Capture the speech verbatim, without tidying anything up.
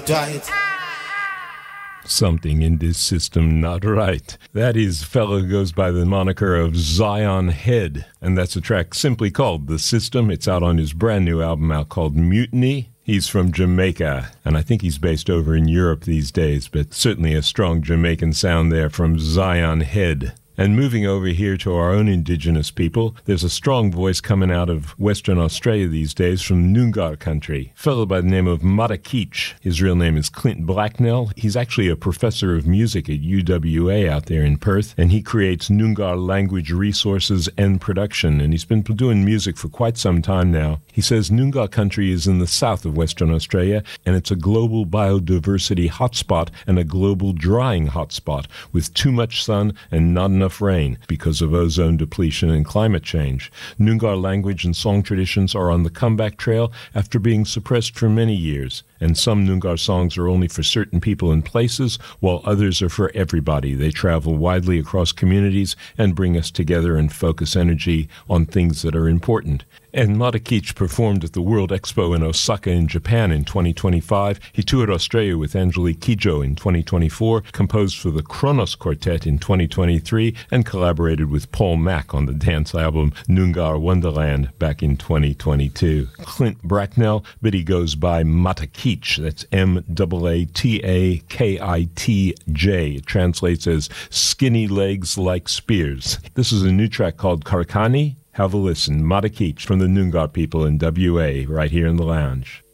Right. Something in this system not right. That is, fella goes by the moniker of Zion Head, and that's a track simply called The System. It's out on his brand new album out called Mutiny. He's from Jamaica, and I think he's based over in Europe these days, but certainly a strong Jamaican sound there from Zion Head. And moving over here to our own indigenous people, there's a strong voice coming out of Western Australia these days from Noongar country. A fellow by the name of Matakeech. His real name is Clint Blacknell. He's actually a professor of music at U W A out there in Perth, and he creates Noongar language resources and production, and he's been doing music for quite some time now. He says Noongar country is in the south of Western Australia, and it's a global biodiversity hotspot and a global drying hotspot with too much sun and not enough rain because of ozone depletion and climate change. Noongar language and song traditions are on the comeback trail after being suppressed for many years, and some Noongar songs are only for certain people and places, while others are for everybody. They travel widely across communities and bring us together and focus energy on things that are important. And Matakeech performed at the World Expo in Osaka in Japan in twenty twenty-five. He toured Australia with Angelique Kidjo in twenty twenty-four, composed for the Kronos Quartet in twenty twenty-three, and collaborated with Paul Mack on the dance album Noongar Wonderland back in twenty twenty-two. Clint Bracknell, but he goes by Matakeech. That's M A A T A K I T J. It translates as skinny legs like spears. This is a new track called Karkani. Have a listen. Matakeech from the Noongar people in W A right here in the lounge.